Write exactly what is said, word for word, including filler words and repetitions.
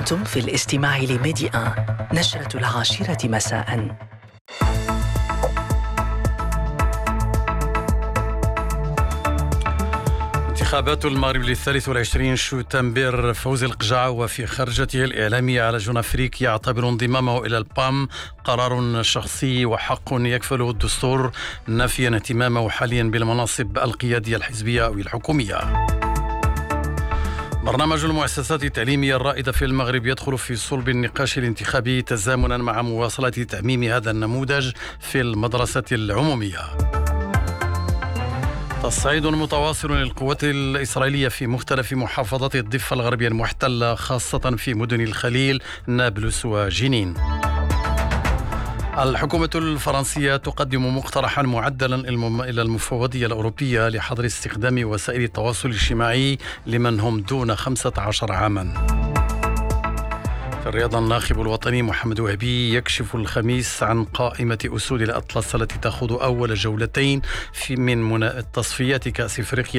أنتم في الاستماع لميدي آن، نشرة العاشرة مساء. انتخابات المغرب للثالث والعشرين شتنبر، فوزي القجع وفي خرجته الإعلامية على جون أفريك يعتبر انضمامه إلى البام قرار شخصي وحق يكفله الدستور، نافيا اهتمامه حاليا بالمناصب القيادية الحزبية أو الحكومية. برنامج المؤسسات التعليمية الرائدة في المغرب يدخل في صلب النقاش الانتخابي تزامنا مع مواصلة تعميم هذا النموذج في المدرسة العمومية. تصعيد متواصل للقوات الإسرائيلية في مختلف محافظات الضفة الغربية المحتلة، خاصة في مدن الخليل، نابلس وجنين. الحكومة الفرنسية تقدم مقترحا معدلا إلى المفوضية الأوروبية لحظر استخدام وسائل التواصل الاجتماعي لمن هم دون خمسة عشر عاما. في الرياضة، الناخب الوطني محمد وهبي يكشف الخميس عن قائمة أسود الأطلس التي تخوض أول جولتين في من تصفيات كأس أفريقيا